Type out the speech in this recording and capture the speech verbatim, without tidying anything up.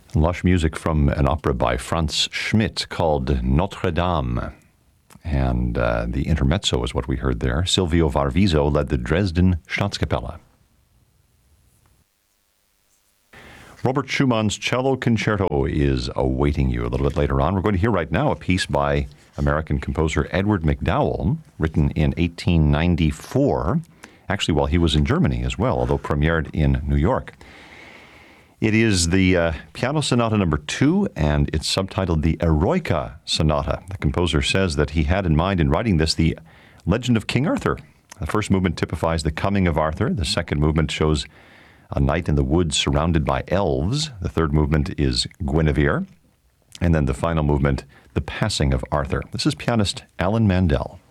Lush music from an opera by Franz Schmidt called Notre Dame. And uh, the intermezzo is what we heard there. Silvio Varviso led the Dresden Staatskapelle. Robert Schumann's Cello Concerto is awaiting you a little bit later on. We're going to hear right now a piece by American composer Edward MacDowell, written in eighteen ninety-four, actually while he was in Germany as well, although premiered in New York. It is the uh, Piano Sonata number two, and it's subtitled the Eroica Sonata. The composer says that he had in mind in writing this the legend of King Arthur. The first movement typifies the coming of Arthur. The second movement shows a knight in the woods surrounded by elves. The third movement is Guinevere. And then the final movement, the passing of Arthur. This is pianist Alan Mandel.